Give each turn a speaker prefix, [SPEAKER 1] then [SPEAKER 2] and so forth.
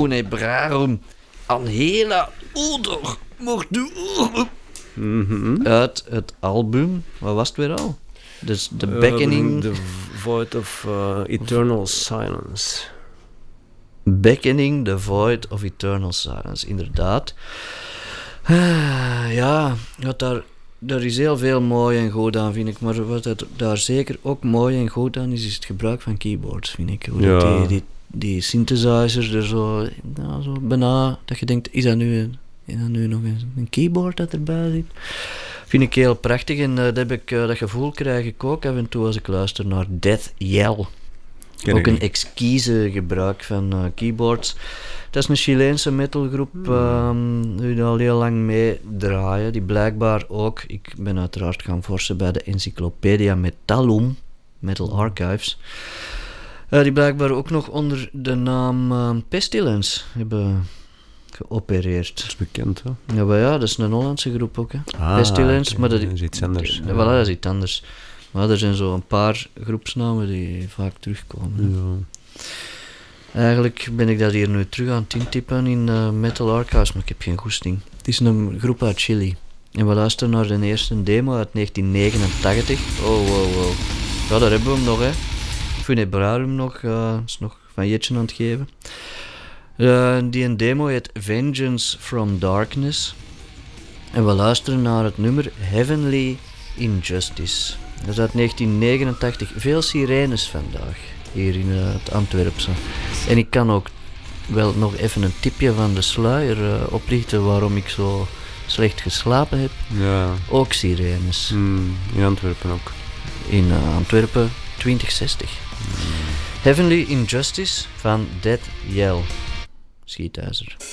[SPEAKER 1] Funebrarum Anhela Odor Mortuorum. Uit het album, wat was het weer al? Dus The Beckoning...
[SPEAKER 2] The Void of Eternal Silence.
[SPEAKER 1] Beckoning, The Void of Eternal Silence, inderdaad. Ja, daar is heel veel mooi en goed aan, vind ik. Maar wat het daar zeker ook mooi en goed aan is het gebruik van keyboards, vind ik. Hoe dat die synthesizer er zo bijna, dat je denkt, is dat nu nog een keyboard dat erbij zit? Vind ik heel prachtig en dat gevoel krijg ik ook af en toe als ik luister naar Death Yell. Ook een exquise gebruik van keyboards. Dat is een Chileense metalgroep die al heel lang meedraaien. Die blijkbaar ook, ik ben uiteraard gaan forsen bij de Encyclopedia Metallum, Metal Archives, die blijkbaar ook nog onder de naam Pestilence hebben geopereerd.
[SPEAKER 2] Dat is bekend, hè?
[SPEAKER 1] Ja, maar ja, dat is een Hollandse groep ook, hè. Pestilence,
[SPEAKER 2] okay.
[SPEAKER 1] Maar dat
[SPEAKER 2] is iets anders.
[SPEAKER 1] Voilà, dat is iets anders. Maar er zijn zo een paar groepsnamen die vaak terugkomen.
[SPEAKER 2] Ja.
[SPEAKER 1] Eigenlijk ben ik dat hier nu terug aan het intypen in Metal Archives, maar ik heb geen goesting. Het is een groep uit Chili. En we luisteren naar de eerste demo uit 1989. Oh. Ja, daar hebben we hem nog, hè. Funebrarum nog, is nog van Jetje aan het geven. Die een demo heet Vengeance from Darkness. En we luisteren naar het nummer Heavenly Injustice. Dat is uit 1989. Veel sirenes vandaag, hier in het Antwerpse. En ik kan ook wel nog even een tipje van de sluier oplichten waarom ik zo slecht geslapen heb.
[SPEAKER 2] Ja.
[SPEAKER 1] Ook sirenes.
[SPEAKER 2] In Antwerpen ook.
[SPEAKER 1] In Antwerpen 2060. Heavenly Injustice van Death Yell. Schietijzer.